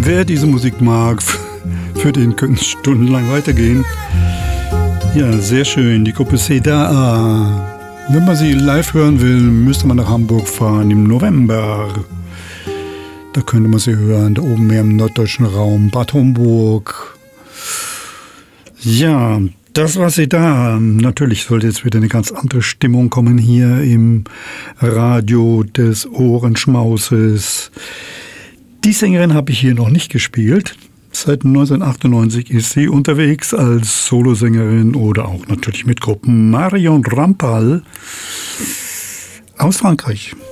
Wer diese Musik mag, für den können es stundenlang weitergehen. Ja, sehr schön. Die Gruppe Seda. Wenn man sie live hören will, müsste man nach Hamburg fahren im November. Da könnte man sie hören, da oben mehr im norddeutschen Raum, Bad Homburg. Ja, das war Seda. Natürlich sollte jetzt wieder eine ganz andere Stimmung kommen hier im Radio des Ohrenschmauses. Die Sängerin habe ich hier noch nicht gespielt. Seit 1998 ist sie unterwegs als Solosängerin oder auch natürlich mit Gruppen. Marion Rampal aus Frankreich.